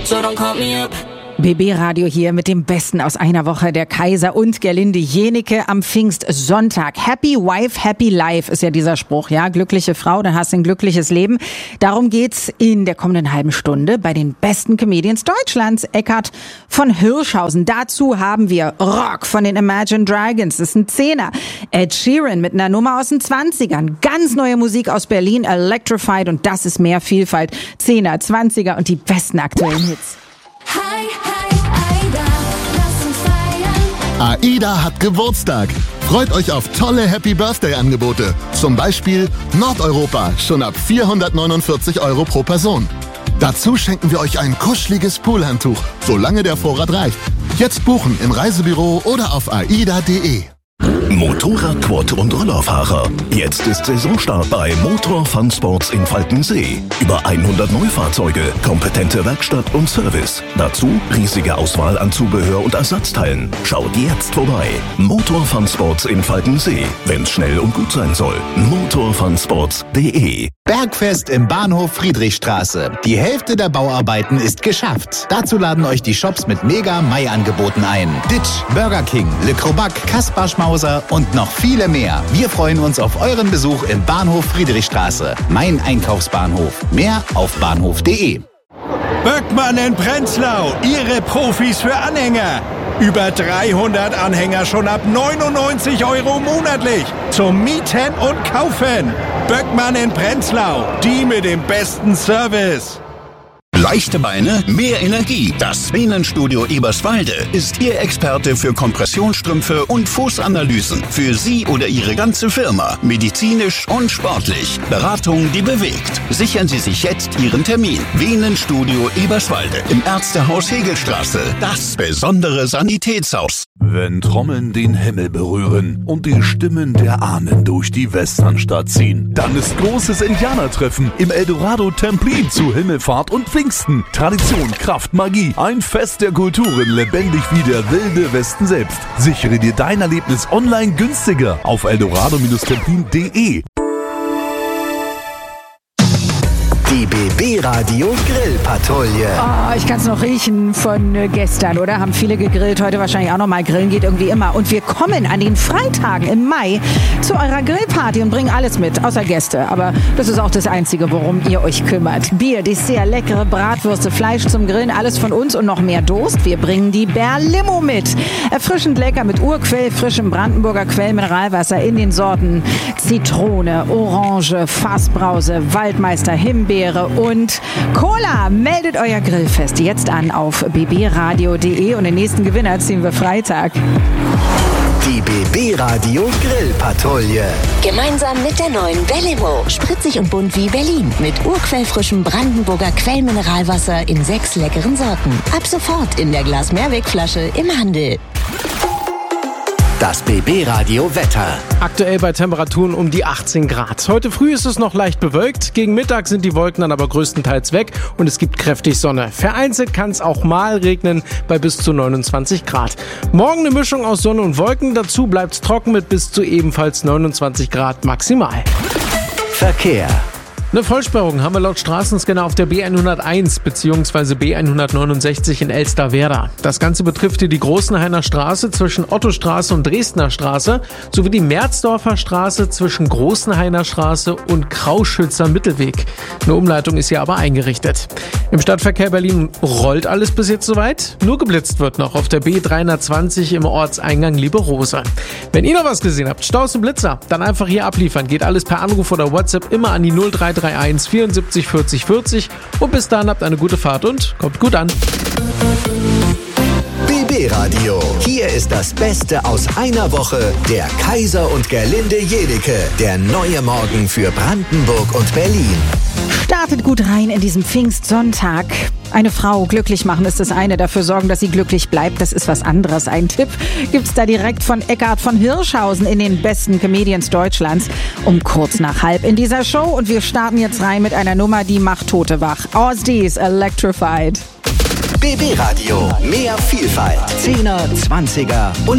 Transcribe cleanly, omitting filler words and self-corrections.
so don't call me up. BB Radio hier mit dem Besten aus einer Woche. Der Kaiser und Gerlinde Jenike am Pfingstsonntag. Happy Wife, Happy Life ist ja dieser Spruch. Ja, glückliche Frau, dann hast du ein glückliches Leben. Darum geht's in der kommenden halben Stunde bei den besten Comedians Deutschlands. Eckhard von Hirschhausen. Dazu haben wir Rock von den Imagine Dragons. Das ist ein Zehner. Ed Sheeran mit einer Nummer aus den 20ern. Ganz neue Musik aus Berlin, Electrified. Und das ist mehr Vielfalt. 10er, 20er und die besten aktuellen Hits. Hi, Aida, lass uns feiern. AIDA hat Geburtstag. Freut euch auf tolle Happy Birthday Angebote. Zum Beispiel Nordeuropa, schon ab 449 € pro Person. Dazu schenken wir euch ein kuscheliges Poolhandtuch, solange der Vorrat reicht. Jetzt buchen im Reisebüro oder auf aida.de. Motorrad, Quad und Rollerfahrer. Jetzt ist Saisonstart bei Motor Fun Sports in Falkensee. Über 100 Neufahrzeuge, kompetente Werkstatt und Service. Dazu riesige Auswahl an Zubehör und Ersatzteilen. Schaut jetzt vorbei. Motor Fun Sports in Falkensee. Wenn's schnell und gut sein soll. motorfunsports.de. Bergfest im Bahnhof Friedrichstraße. Die Hälfte der Bauarbeiten ist geschafft. Dazu laden euch die Shops mit Mega-Mai-Angeboten ein. Ditch, Burger King, Le Crobac, Kaspar Schmauser und noch viele mehr. Wir freuen uns auf euren Besuch im Bahnhof Friedrichstraße. Mein Einkaufsbahnhof. Mehr auf bahnhof.de. Böckmann in Prenzlau, Ihre Profis für Anhänger. Über 300 Anhänger schon ab 99 € monatlich. Zum Mieten und Kaufen. Böckmann in Prenzlau, die mit dem besten Service. Leichte Beine, mehr Energie. Das Venenstudio Eberswalde ist Ihr Experte für Kompressionsstrümpfe und Fußanalysen. Für Sie oder Ihre ganze Firma. Medizinisch und sportlich. Beratung, die bewegt. Sichern Sie sich jetzt Ihren Termin. Venenstudio Eberswalde im Ärztehaus Hegelstraße. Das besondere Sanitätshaus. Wenn Trommeln den Himmel berühren und die Stimmen der Ahnen durch die Westernstadt ziehen, dann ist großes Indianertreffen im Eldorado Templin zu Himmelfahrt und Pfingsten. Tradition, Kraft, Magie, ein Fest der Kulturen, lebendig wie der wilde Westen selbst. Sichere dir dein Erlebnis online günstiger auf eldorado-templin.de. Die BB Radio Grillpatrouille. Oh, ich kann es noch riechen von gestern, oder? Haben viele gegrillt, heute wahrscheinlich auch noch mal. Grillen geht irgendwie immer. Und wir kommen an den Freitagen im Mai zu eurer Grillparty und bringen alles mit, außer Gäste. Aber das ist auch das Einzige, worum ihr euch kümmert. Bier, Dessert, leckere Bratwürste, Fleisch zum Grillen, alles von uns und noch mehr Durst. Wir bringen die Berlimo mit. Erfrischend lecker mit Urquell, frischem Brandenburger Quellmineralwasser in den Sorten Zitrone, Orange, Fassbrause, Waldmeister, Himbeere und Cola. Meldet euer Grillfest jetzt an auf bbradio.de und den nächsten Gewinner ziehen wir Freitag. Die BB Radio Grillpatrouille. Gemeinsam mit der neuen Berlimo. Spritzig und bunt wie Berlin. Mit urquellfrischem Brandenburger Quellmineralwasser in 6 leckeren Sorten. Ab sofort in der Glas-Mehrwegflasche im Handel. Das BB Radio Wetter. Aktuell bei Temperaturen um die 18 Grad. Heute früh ist es noch leicht bewölkt. Gegen Mittag sind die Wolken dann aber größtenteils weg und es gibt kräftig Sonne. Vereinzelt kann es auch mal regnen bei bis zu 29 Grad. Morgen eine Mischung aus Sonne und Wolken. Dazu bleibt es trocken mit bis zu ebenfalls 29 Grad maximal. Verkehr. Eine Vollsperrung haben wir laut Straßenscanner auf der B101 bzw. B169 in Elsterwerda. Das Ganze betrifft hier die Großenhainer Straße zwischen Ottostraße und Dresdner Straße sowie die Merzdorfer Straße zwischen Großenhainer Straße und Krauschützer Mittelweg. Eine Umleitung ist hier aber eingerichtet. Im Stadtverkehr Berlin rollt alles bis jetzt soweit. Nur geblitzt wird noch auf der B320 im Ortseingang Lieberose. Wenn ihr noch was gesehen habt, Staus und Blitzer, dann einfach hier abliefern. Geht alles per Anruf oder WhatsApp immer an die 0331 74 40 40 und bis dahin habt eine gute Fahrt und kommt gut an. BB Radio. Hier ist das Beste aus einer Woche. Der Kaiser und Gerlinde Jenike. Der neue Morgen für Brandenburg und Berlin. Startet gut rein in diesen Pfingstsonntag. Eine Frau glücklich machen ist das eine, dafür sorgen, dass sie glücklich bleibt, das ist was anderes. Ein Tipp gibt's da direkt von Eckhard von Hirschhausen in den besten Comedians Deutschlands um kurz nach halb in dieser Show. Und wir starten jetzt rein mit einer Nummer, die macht Tote wach. Ozzy's Electrified. BB Radio. Mehr Vielfalt. 10er, 20er und